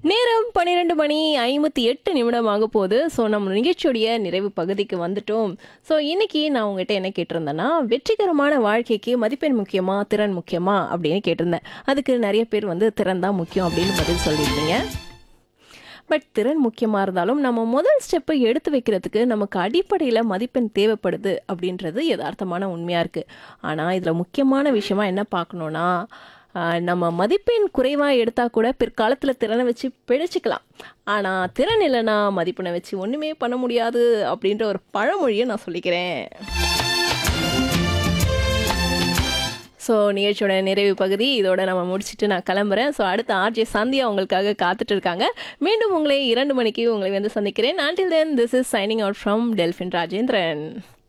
நேரம் 12:58 ஆக போகுது. ஸோ நம்ம நிகழ்ச்சியுடைய நிறைவு பகுதிக்கு வந்துட்டோம். ஸோ இன்னைக்கு நான் உங்ககிட்ட என்ன கேட்டிருந்தேன்னா, வெற்றிகரமான வாழ்க்கைக்கு மதிப்பெண் முக்கியமா, திறன் முக்கியமா அப்படின்னு கேட்டிருந்தேன். அதுக்கு நிறைய பேர் வந்து திறன் தான் முக்கியம் அப்படின்னு பதில் சொல்லியிருந்தீங்க. பட் திறன் முக்கியமாக இருந்தாலும் நம்ம முதல் ஸ்டெப்பை எடுத்து வைக்கிறதுக்கு நமக்கு அடிப்படையில் மதிப்பெண் தேவைப்படுது அப்படின்றது யதார்த்தமான உண்மையாக இருக்குது. ஆனால் இதில் முக்கியமான விஷயமா என்ன பார்க்கணுன்னா, நம்ம மதிப்பெண் குறைவாக எடுத்தால் கூட பிற்காலத்தில் திறனை வச்சு பிழைச்சிக்கலாம். ஆனால் திறன் இல்லைன்னா மதிப்பெண்ணை வச்சு ஒன்றுமே பண்ண முடியாது அப்படின்ற ஒரு பழமொழியை நான் சொல்லிக்கிறேன். ஸோ நிகழ்ச்சியோட நிறைவு பகுதி இதோட நம்ம முடிச்சுட்டு நான் கிளம்புறேன். ஸோ அடுத்த ஆர்ஜே சந்தியா உங்களுக்காக காத்துட்டு இருக்காங்க. மீண்டும் உங்களை 2 மணிக்கு உங்களை வந்து சந்திக்கிறேன். Until then, this is signing out from Delphin Rajendran.